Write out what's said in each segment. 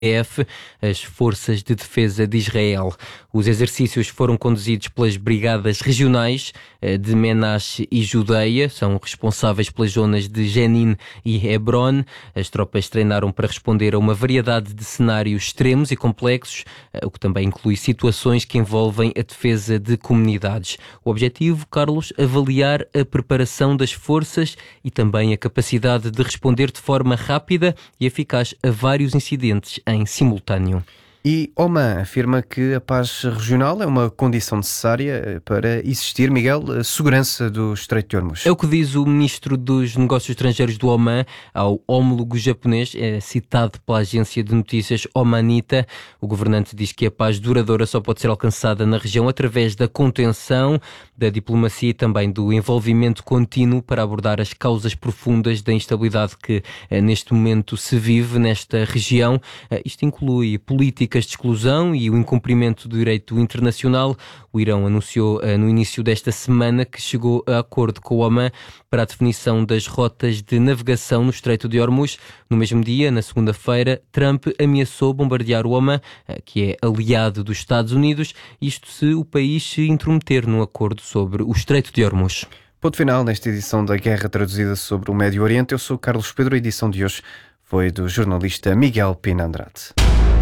as Forças de Defesa de Israel. Os exercícios foram conduzidos pelas brigadas regionais de Menache e Judeia, são responsáveis pelas zonas de Jenin e Hebron. As tropas treinaram para responder a uma variedade de cenários extremos e complexos, o que também inclui situações que envolvem a defesa de comunidades. O objetivo, Carlos, avaliar a preparação das forças e também a capacidade de responder de forma rápida e eficaz a vários incidentes em simultâneo. E Oman afirma que a paz regional é uma condição necessária para existir, Miguel, a segurança do Estreito de Hormuz. É o que diz o ministro dos Negócios Estrangeiros do Oman ao homólogo japonês, citado pela agência de notícias Omanita. O governante diz que a paz duradoura só pode ser alcançada na região através da contenção, da diplomacia e também do envolvimento contínuo para abordar as causas profundas da instabilidade que neste momento se vive nesta região. Isto inclui políticas de exclusão e o incumprimento do direito internacional. O Irão anunciou no início desta semana que chegou a acordo com o Oman para a definição das rotas de navegação no Estreito de Hormuz. No mesmo dia, na segunda-feira, Trump ameaçou bombardear o Oman, que é aliado dos Estados Unidos, isto se o país se intrometer num acordo sobre o Estreito de Hormuz. Ponto final nesta edição da Guerra Traduzida sobre o Médio Oriente. Eu sou Carlos Pedro, a edição de hoje foi do jornalista Miguel Pina Andrade.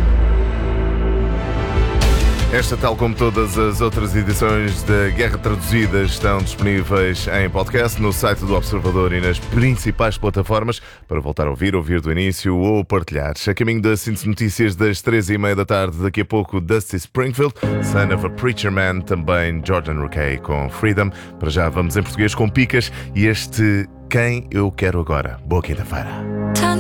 Esta, tal como todas as outras edições da Guerra Traduzida, estão disponíveis em podcast no site do Observador e nas principais plataformas para voltar a ouvir do início ou partilhar. A caminho da síntese de notícias das 13h30 da tarde, daqui a pouco Dusty Springfield, Son of a Preacher Man, também Jordan Rakei com Freedom. Para já vamos em português com Picas e este Quem Eu Quero Agora. Boa quinta-feira.